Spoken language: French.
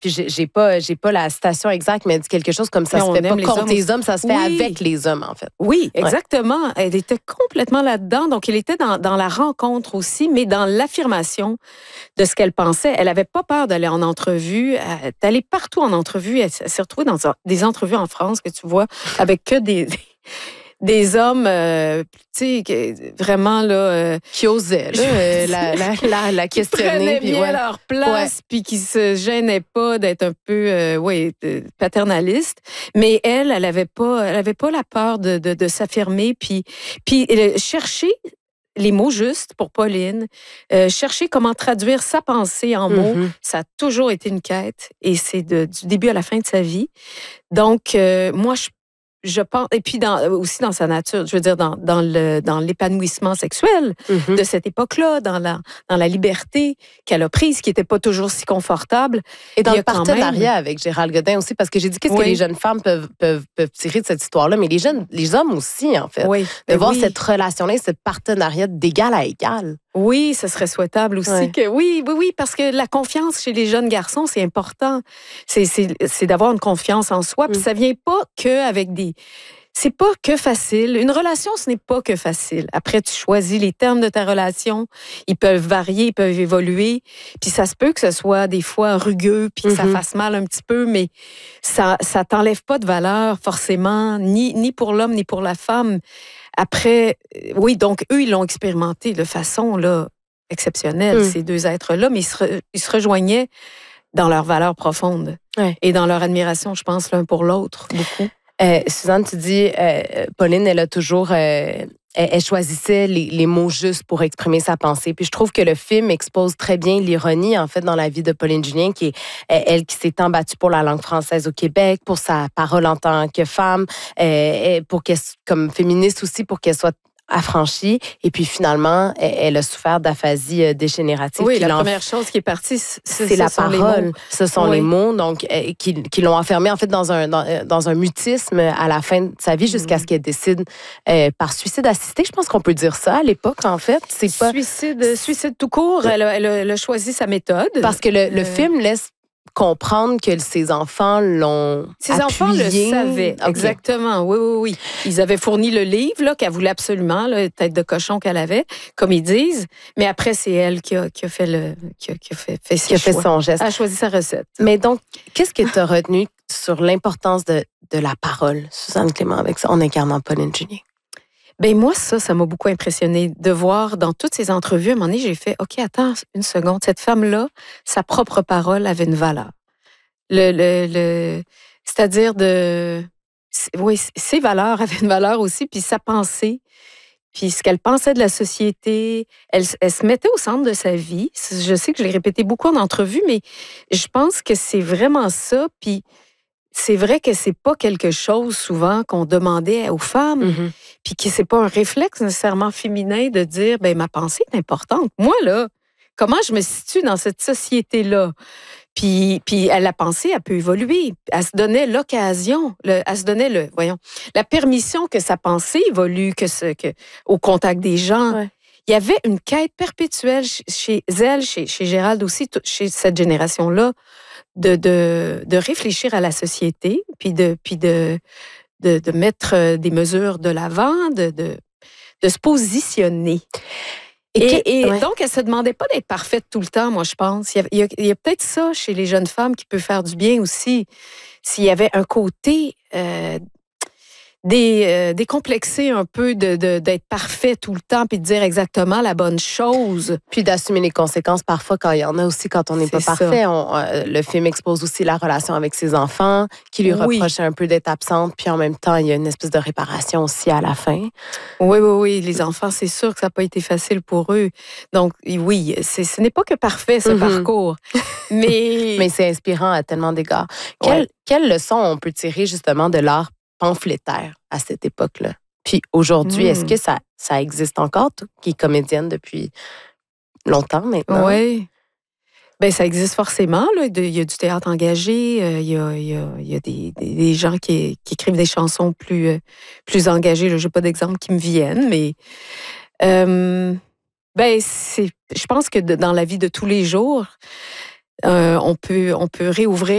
puis j'ai pas la citation exacte, mais elle dit quelque chose comme ça se fait pas contre les hommes, ça se fait avec les hommes, en fait. Oui, exactement. Ouais. Elle était complètement là-dedans. Donc, elle était dans la rencontre aussi, mais dans l'affirmation de ce qu'elle pensait. Elle avait pas peur d'aller en entrevue. Elle est allée partout en entrevue. Elle s'est retrouvée dans des entrevues en France que tu vois avec que des hommes, tu sais, vraiment, là... qui osaient, là, la questionner. Qui prenaient bien leur place, puis qui se gênaient pas d'être un peu, paternaliste. Mais elle avait pas la peur de s'affirmer, puis chercher les mots justes pour Pauline, chercher comment traduire sa pensée en mots, ça a toujours été une quête, et c'est du début à la fin de sa vie. Donc, moi, je pense, et puis aussi dans sa nature, je veux dire, dans l'épanouissement sexuel de cette époque-là, dans la liberté qu'elle a prise, qui n'était pas toujours si confortable. Et dans le partenariat avec Gérald Godin aussi, parce que j'ai dit qu'est-ce que les jeunes femmes peuvent tirer de cette histoire-là, mais les hommes aussi, en fait. Oui. De voir cette relation-là, ce partenariat d'égal à égal. Oui, ce serait souhaitable aussi que... Oui, parce que la confiance chez les jeunes garçons, c'est important. C'est d'avoir une confiance en soi, puis ça vient pas qu'avec des... C'est pas que facile. Une relation, ce n'est pas que facile. Après, tu choisis les termes de ta relation. Ils peuvent varier, ils peuvent évoluer. Puis ça se peut que ce soit des fois rugueux, puis que ça fasse mal un petit peu, mais ça t'enlève pas de valeur forcément, ni pour l'homme, ni pour la femme. Après, oui, donc eux, ils l'ont expérimenté de façon là, exceptionnelle, ces deux êtres-là, mais ils se rejoignaient dans leurs valeurs profondes et dans leur admiration, je pense, l'un pour l'autre, beaucoup. Suzanne, tu dis, Pauline, elle a toujours... Elle choisissait les mots justes pour exprimer sa pensée. Puis je trouve que le film expose très bien l'ironie, en fait, dans la vie de Pauline Julien, qui est elle qui s'est tant battue pour la langue française au Québec, pour sa parole en tant que femme, pour qu'elle, comme féministe aussi, pour qu'elle soit affranchie. Et puis finalement, elle a souffert d'aphasie dégénérative. Oui, la première chose qui est partie, c'est la parole. Ce sont les mots, donc qui l'ont enfermée en fait dans un mutisme à la fin de sa vie jusqu'à ce qu'elle décide par suicide assisté. Je pense qu'on peut dire ça à l'époque, en fait. C'est pas suicide tout court. Elle a choisi sa méthode. Parce que le film laisse comprendre que ses enfants l'ont Ses enfants le savaient, exactement. Oui. Ils avaient fourni le livre là, qu'elle voulait absolument, la tête de cochon qu'elle avait, comme ils disent. Mais après, c'est elle qui a fait son geste. Elle a choisi sa recette. Mais donc, qu'est-ce que tu as retenu sur l'importance de la parole, Suzanne Clément, avec ça, en incarnant Pauline Julien? Ben moi, ça m'a beaucoup impressionnée de voir dans toutes ces entrevues, à un moment donné, j'ai fait, OK, attends une seconde, cette femme-là, sa propre parole avait une valeur. C'est-à-dire ses valeurs avaient une valeur aussi, puis sa pensée, puis ce qu'elle pensait de la société, elle se mettait au centre de sa vie. Je sais que je l'ai répété beaucoup en entrevue, mais je pense que c'est vraiment ça, puis c'est vrai que c'est pas quelque chose souvent qu'on demandait aux femmes, puis que c'est pas un réflexe nécessairement féminin de dire ben ma pensée est importante. Moi là, comment je me situe dans cette société-là? Puis la pensée, elle peut évoluer. Elle se donnait l'occasion, elle se donnait la permission que sa pensée évolue, au contact des gens. Ouais. Il y avait une quête perpétuelle chez elle, chez Gérald aussi, chez cette génération-là, de réfléchir à la société, puis de mettre des mesures de l'avant, de se positionner. Et donc, elle ne se demandait pas d'être parfaite tout le temps, moi, je pense. Il y a peut-être ça chez les jeunes femmes qui peut faire du bien aussi. S'il y avait un côté décomplexé un peu d'être parfait tout le temps puis de dire exactement la bonne chose. Puis d'assumer les conséquences parfois quand il y en a aussi quand on n'est pas parfait. Le film expose aussi la relation avec ses enfants qui lui reprochaient un peu d'être absente puis en même temps, il y a une espèce de réparation aussi à la fin. Oui. Les enfants, c'est sûr que ça n'a pas été facile pour eux. Donc, oui, ce n'est pas que parfait, ce parcours. Mais c'est inspirant à tellement d'égards. Quelle leçon on peut tirer justement de l'art pamphlétaire à cette époque-là? Puis aujourd'hui, est-ce que ça existe encore, toi, qui es comédienne depuis longtemps maintenant? Oui. Bien, ça existe forcément. Là. Il y a du théâtre engagé, il y a des gens qui écrivent des chansons plus engagées. Je n'ai pas d'exemple qui me viennent, mais je pense que dans la vie de tous les jours, on peut réouvrir